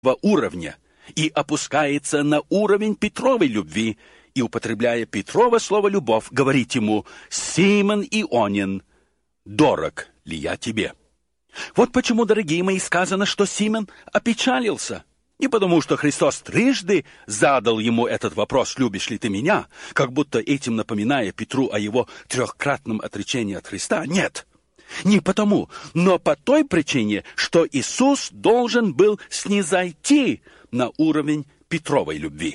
уровня и опускается на уровень Петровой любви, и, употребляя Петрово слово «любовь», говорит ему: «Симон Ионин, дорог ли я тебе?» Вот почему, дорогие мои, сказано, что Симон опечалился. Не потому, что Христос трижды задал ему этот вопрос: «Любишь ли ты меня?», как будто этим напоминая Петру о его трехкратном отречении от Христа. Нет, не потому, но по той причине, что Иисус должен был снизойти на уровень Петровой любви.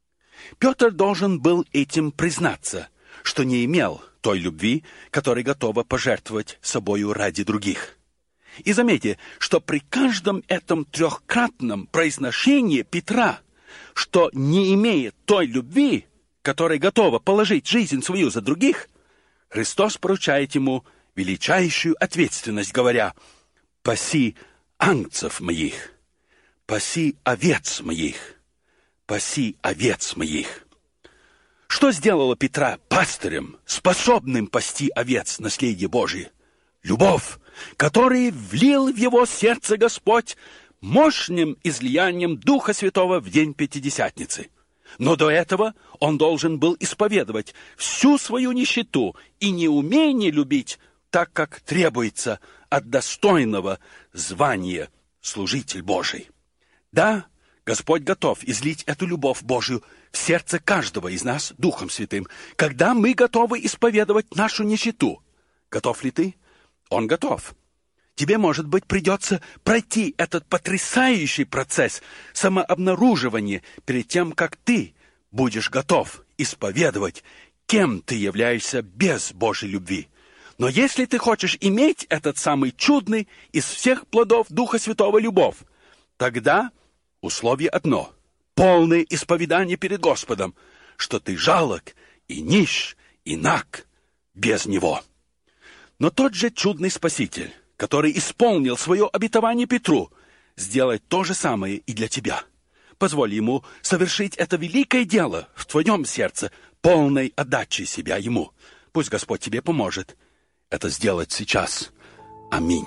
Петр должен был этим признаться, что не имел той любви, которой готова пожертвовать собою ради других. И заметьте, что при каждом этом трехкратном произношении Петра, что не имеет той любви, которой готова положить жизнь свою за других, Христос поручает ему величайшую ответственность, говоря: «Паси агнцев моих, паси овец моих, паси овец моих». Что сделало Петра пастырем, способным пасти овец наследия Божие? Любовь, которую влил в его сердце Господь мощным излиянием Духа Святого в день Пятидесятницы. Но до этого он должен был исповедовать всю свою нищету и неумение любить так, как требуется от достойного звания служитель Божий. Да, Господь готов излить эту любовь Божию в сердце каждого из нас Духом Святым, когда мы готовы исповедовать нашу нищету. Готов ли ты? Он готов. Тебе, может быть, придется пройти этот потрясающий процесс самообнаруживания перед тем, как ты будешь готов исповедовать, кем ты являешься без Божьей любви. Но если ты хочешь иметь этот самый чудный из всех плодов Духа Святого любовь, тогда условие одно — полное исповедание перед Господом, что ты жалок и нищ и наг без Него. Но тот же чудный Спаситель, который исполнил свое обетование Петру, сделает то же самое и для тебя. Позволь ему совершить это великое дело в твоем сердце, полной отдачей себя ему. Пусть Господь тебе поможет это сделать сейчас. Аминь.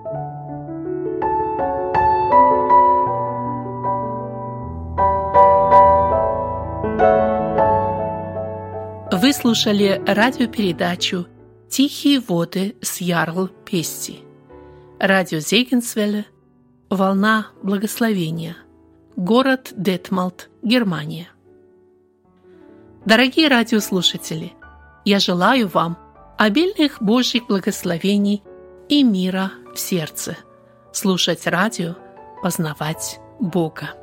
Вы слушали радиопередачу «Тихие воды» с Ярл Пести. Радио Зегенсвелле, «Волна благословения», город Детмалт, Германия. Дорогие радиослушатели, я желаю вам обильных Божьих благословений и мира в сердце. Слушать радио, познавать Бога.